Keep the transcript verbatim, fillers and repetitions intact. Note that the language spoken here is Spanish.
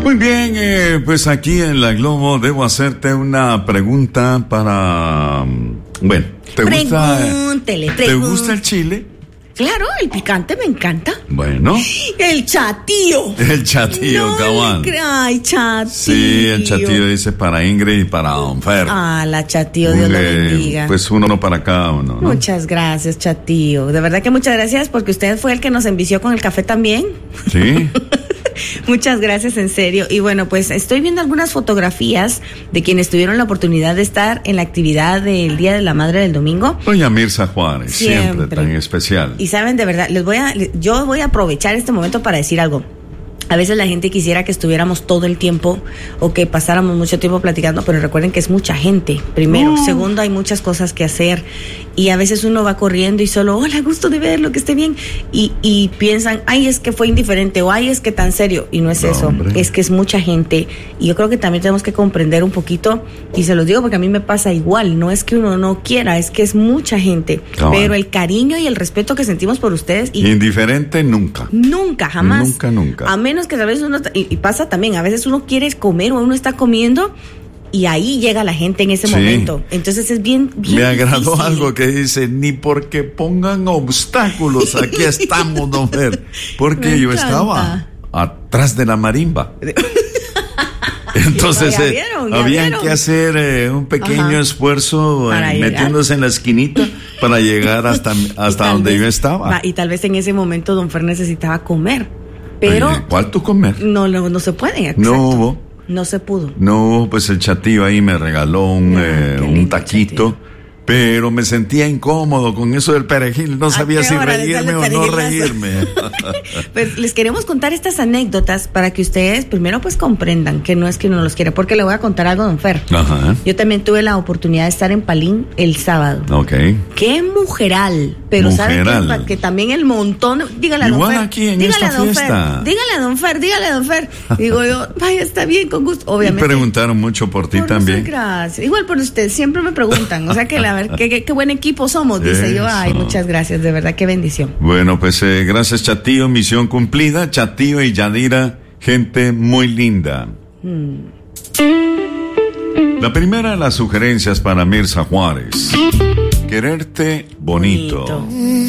Muy bien, eh, pues aquí en La Globo debo hacerte una pregunta para... Bueno, ¿te gusta, Pregúntele, ¿te gusta el chile? Claro, el picante me encanta. Bueno. El chatío. El chatío, no cabal. le cre- Ay, chatío. Sí, el chatío dice para Ingrid y para Don Fer. Ah, la chatío, Dios lo Eh, bendiga. Pues uno para cada uno, ¿no? Muchas gracias, chatío. De verdad que muchas gracias porque usted fue el que nos envició con el café también. Sí. Muchas gracias, en serio. Y bueno, pues estoy viendo algunas fotografías de quienes tuvieron la oportunidad de estar en la actividad del Día de la Madre del domingo. Doña Mirza Juárez, siempre, Siempre. tan especial. Y saben, de verdad, les voy a, yo voy a aprovechar este momento para decir algo. A veces la gente quisiera que estuviéramos todo el tiempo o que pasáramos mucho tiempo platicando, pero recuerden que es mucha gente, primero. Uh. Segundo, hay muchas cosas que hacer y a veces uno va corriendo y solo, hola, gusto de verlo, que esté bien. Y, y piensan, ay, es que fue indiferente o ay, es que tan serio. Y no es No, eso, hombre. es que es mucha gente. Y yo creo que también tenemos que comprender un poquito, y se los digo porque a mí me pasa igual, no es que uno no quiera, es que es mucha gente. Cabal. Pero el cariño y el respeto que sentimos por ustedes y Indiferente nunca. nunca, jamás. Nunca, nunca. A menos que a veces uno, y, y pasa también, a veces uno quiere comer o uno está comiendo y ahí llega la gente en ese Sí. momento. Entonces es bien, bien Me agradó difícil. algo que dice, ni porque pongan obstáculos, aquí estamos, don Fer. Porque Me yo encanta. estaba atrás de la marimba. Entonces Ya eh, vieron, ya habían vieron. que hacer eh, un pequeño Ajá. esfuerzo Para eh, llegar. metiéndose en la esquinita para llegar hasta, Y hasta tal donde vez- yo estaba. va, y tal vez en ese momento don Fer necesitaba comer. Pero Oye, ¿cuál tú comer? no, no, no se puede. Exacto. No hubo. No se pudo. No, pues el chatillo ahí me regaló un, Ah, eh, qué un lindo taquito, chatillo. pero me sentía incómodo con eso del perejil. No ¿A sabía qué si hora le reírme sale o el no perejilazo? reírme. Pues les queremos contar estas anécdotas para que ustedes primero pues comprendan que no es que uno los quiere, porque le voy a contar algo, don Fer. Ajá. Yo también tuve la oportunidad de estar en Palín el sábado. Ok. ¡Qué mujeral! Pero Mujeral. ¿saben qué? Que también el montón... Dígale a don Igual Fer. aquí en dígale esta a don fiesta. Fer. Dígale a don Fer, dígale a don Fer. Digo yo, vaya, está bien, con gusto. Y Obviamente. preguntaron mucho por ti Por también. muchas gracias. Igual por usted, siempre me preguntan. O sea que, la ver, qué, qué, qué buen equipo somos, dice yo. Ay, Eso. muchas gracias, de verdad, qué bendición. Bueno, pues eh, gracias Chatillo, misión cumplida. Chatillo y Yadira, gente muy linda. La primera de las sugerencias para Mirza Juárez. Quererte bonito. Bonito.